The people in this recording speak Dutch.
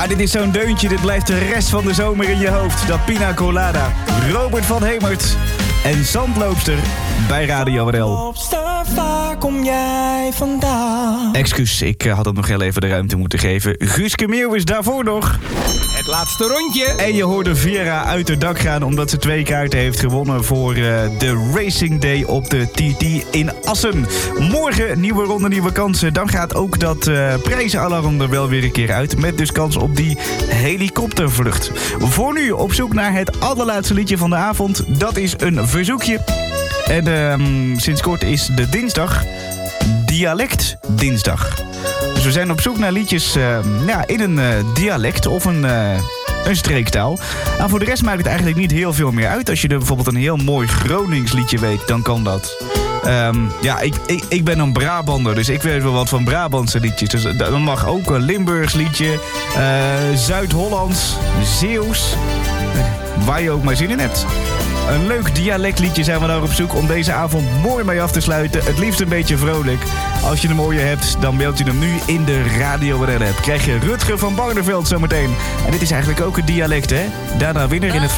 Ah, dit is zo'n deuntje, dit blijft de rest van de zomer in je hoofd. Dat Pina Colada, Robert van Hemert en Zandloopster bij Radio NL. Loopster, waar kom jij vandaan? Excuus, ik had hem nog heel even de ruimte moeten geven. Guuske Meeuw is daarvoor nog. Het laatste rondje. En je hoorde Vera uit het dak gaan omdat ze 2 kaarten heeft gewonnen voor de Racing Day op de TT in Assen. Morgen nieuwe ronde, nieuwe kansen. Dan gaat ook dat prijzenalarm er wel weer een keer uit. Met dus kans op die helikoptervlucht. Voor nu op zoek naar het allerlaatste liedje van de avond. Dat is een verzoekje. En sinds kort is de dinsdag Dialect Dinsdag. Dus we zijn op zoek naar liedjes in een dialect of een streektaal. Nou, voor de rest maakt het eigenlijk niet heel veel meer uit. Als je er bijvoorbeeld een heel mooi Gronings liedje weet, dan kan dat. Ik ben een Brabander, dus ik weet wel wat van Brabantse liedjes. Dus dan mag ook een Limburgs liedje, Zuid-Hollands, Zeeuws, waar je ook maar zin in hebt. Een leuk dialectliedje zijn we daar op zoek om deze avond mooi mee af te sluiten. Het liefst een beetje vrolijk. Als je een mooie hebt, dan mailt je hem nu in de Radio NL app. Krijg je Rutger van Barneveld zometeen. En dit is eigenlijk ook een dialect, hè? Daarna winnaar in het